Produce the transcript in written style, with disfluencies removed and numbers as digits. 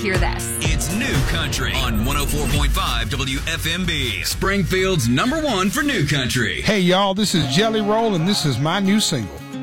hear this. It's New Country on 104.5 WFMB. Springfield's #1 for New Country. Hey, y'all, this is Jelly Roll, and this is my new single.